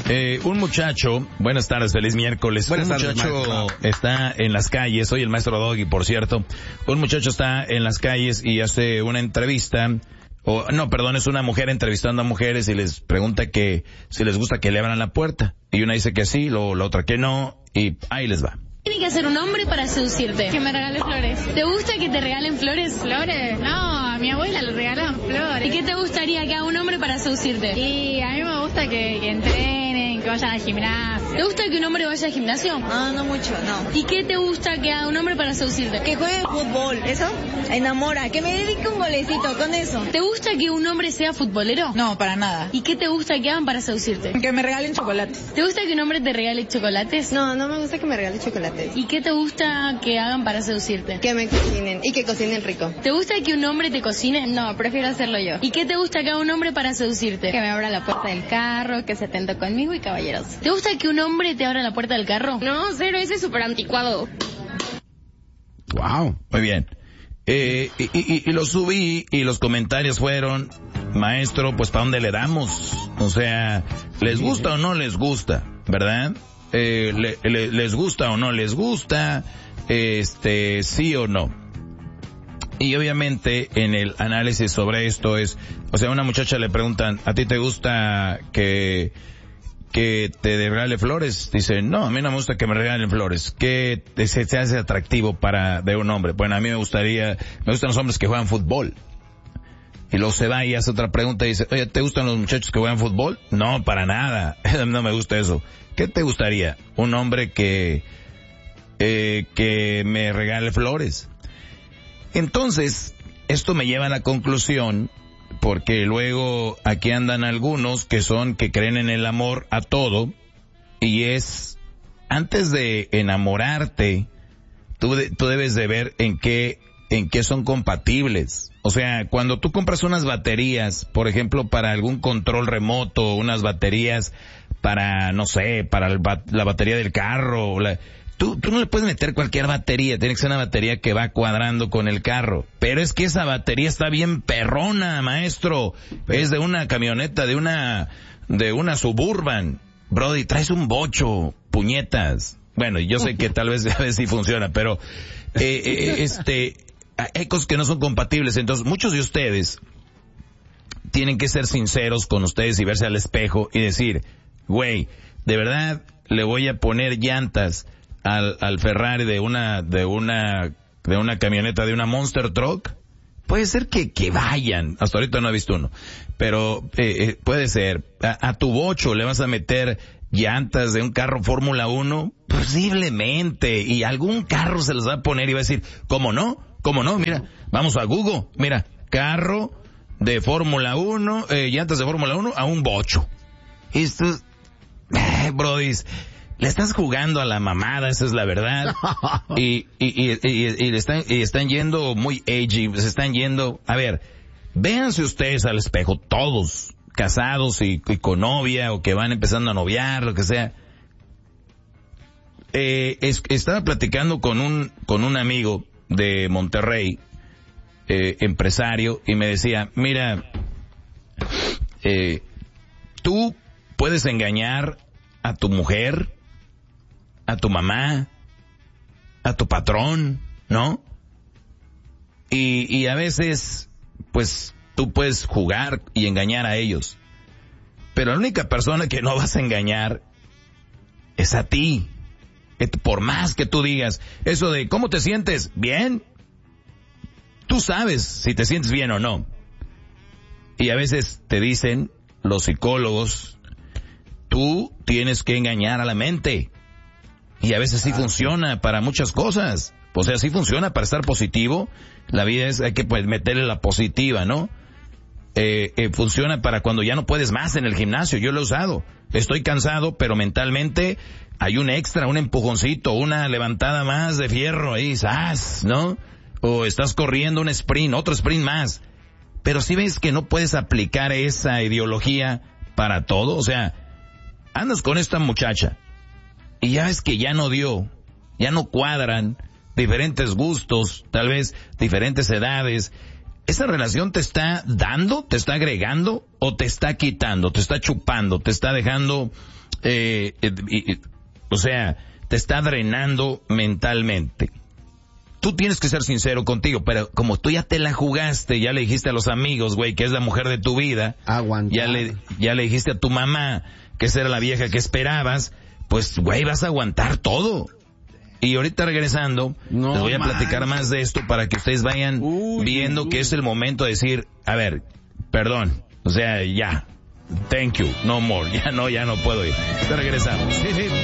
Un muchacho, buenas tardes, feliz miércoles. Un muchacho está en las calles, soy el maestro Doggy, por cierto. Un muchacho está en las calles y hace una entrevista, es una mujer entrevistando a mujeres y les pregunta que si les gusta que le abran la puerta. Y una dice que sí, la otra que no, y ahí les va. Tiene que hacer un hombre para seducirte. Que me regale flores. ¿Te gusta que te regalen flores? ¿Flores? No, a mi abuela le regalan flores. ¿Y qué te gustaría que haga un hombre para seducirte? Y a mí me gusta que entrenen, que vayan al gimnasio. ¿Te gusta que un hombre vaya al gimnasio? No, no mucho, no. ¿Y qué te gusta que haga un hombre para seducirte? Que juegue fútbol, ¿eso? Enamora, que me dedique un golecito con eso. ¿Te gusta que un hombre sea futbolero? No, para nada. ¿Y qué te gusta que hagan para seducirte? Que me regalen chocolates. ¿Te gusta que un hombre te regale chocolates? No, no me gusta que me regale chocolates. ¿Y qué te gusta que hagan para seducirte? Que me cocinen y que cocinen rico. ¿Te gusta que un hombre te cocine? No, prefiero hacerlo yo. ¿Y qué te gusta que haga un hombre para seducirte? Que me abra la puerta del carro, que se atente conmigo y caballeroso. ¿Te gusta que un hombre te abra la puerta del carro? No, cero, ese es súper anticuado. Wow, muy bien. Y lo subí y los comentarios fueron, maestro, pues ¿para dónde le damos? O sea, ¿les gusta o no les gusta? ¿Verdad? ¿Les gusta o no les gusta? Sí o no. Y obviamente en el análisis sobre esto es, o sea, a una muchacha le preguntan, ¿a ti te gusta que te regale flores? Dice, no, a mí no me gusta que me regalen flores. ¿Qué se hace atractivo de un hombre? Bueno, a mí me gustan los hombres que juegan fútbol. Y luego se va y hace otra pregunta y dice, oye, ¿te gustan los muchachos que juegan fútbol? No, para nada. No me gusta eso. ¿Qué te gustaría? Un hombre que me regale flores. Entonces, esto me lleva a la conclusión, porque luego aquí andan algunos que creen en el amor a todo, y es, antes de enamorarte, tú debes de ver en qué son compatibles. O sea, cuando tú compras unas baterías, por ejemplo, para algún control remoto, unas baterías para, no sé, para la batería del carro, tú no le puedes meter cualquier batería, tiene que ser una batería que va cuadrando con el carro. Pero es que esa batería está bien perrona, maestro. Es de una camioneta, de una Suburban. Brody, traes un bocho, puñetas. Bueno, yo sé que tal vez a ver si funciona, pero hay cosas que no son compatibles. Entonces, muchos de ustedes tienen que ser sinceros con ustedes y verse al espejo y decir, güey, de verdad le voy a poner llantas al Ferrari de una camioneta, de una Monster Truck. Puede ser que vayan, hasta ahorita no he visto uno, pero puede ser, a tu bocho le vas a meter llantas de un carro Fórmula 1, posiblemente, y algún carro se los va a poner y va a decir, ¿cómo no? Mira, vamos a Google, mira, carro de Fórmula 1, llantas de Fórmula 1 a un bocho. Esto, brodis, le estás jugando a la mamada, esa es la verdad. Y están yendo muy edgy, se están yendo, a ver, véanse ustedes al espejo, todos, casados y con novia, o que van empezando a noviar, lo que sea. Estaba platicando con un amigo de Monterrey, empresario, y me decía, mira, tú puedes engañar a tu mujer, a tu mamá, a tu patrón, ¿no? Y a veces, pues, tú puedes jugar y engañar a ellos. Pero la única persona que no vas a engañar es a ti. Por más que tú digas eso de ¿cómo te sientes? ¿Bien? Tú sabes si te sientes bien o no. Y a veces te dicen los psicólogos, tú tienes que engañar a la mente. Y a veces sí funciona para muchas cosas. O sea, sí funciona para estar positivo. La vida hay que pues meterle la positiva, ¿no? Funciona para cuando ya no puedes más en el gimnasio. Yo lo he usado. Estoy cansado, pero mentalmente hay un extra, un empujoncito, una levantada más de fierro ahí, ¡zas!, ¿no? O estás corriendo un sprint, otro sprint más. Pero si ves que no puedes aplicar esa ideología para todo, o sea, andas con esta muchacha y ya ves que ya no dio, ya no cuadran, diferentes gustos, tal vez diferentes edades. ¿Esa relación te está dando, te está agregando o te está quitando, te está chupando, te está dejando o sea, te está drenando mentalmente. Tú tienes que ser sincero contigo, pero como tú ya te la jugaste, ya le dijiste a los amigos, güey, que es la mujer de tu vida, ya le dijiste a tu mamá que esa era la vieja que esperabas, pues, güey, vas a aguantar todo. Y ahorita regresando, les voy a platicar más de esto para que ustedes vayan viendo que es el momento de decir, a ver, perdón, o sea, ya, thank you, no more, ya no puedo ir. Te regresamos.